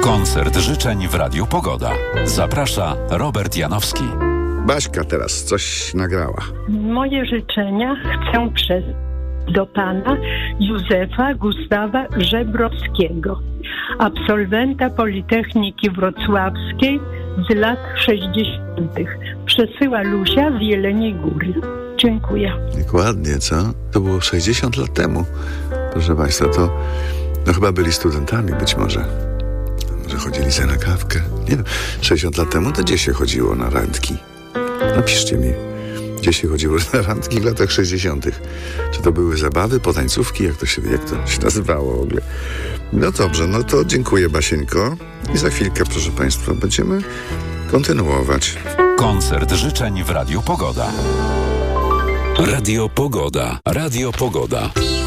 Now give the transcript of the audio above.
Koncert życzeń w Radiu Pogoda. Zaprasza Robert Janowski. Baśka teraz coś nagrała. Moje życzenia chcę do pana Józefa Gustawa Żebrowskiego, absolwenta Politechniki Wrocławskiej z lat 60. Przesyła Lusia z Jeleniej Góry. Dziękuję. Dokładnie, co? To było 60 lat temu. Proszę państwa, to chyba byli studentami być może. Może chodzili sobie na kawkę. Nie wiem, 60 lat temu to gdzie się chodziło na randki? Napiszcie mi, gdzie się chodziło na randki w latach 60. Czy to były zabawy, potańcówki? Jak to się nazywało w ogóle? No dobrze, no to dziękuję, Basieńko. I za chwilkę, proszę państwa, będziemy kontynuować. Koncert życzeń w Radiu Pogoda. Radio Pogoda. Radio Pogoda.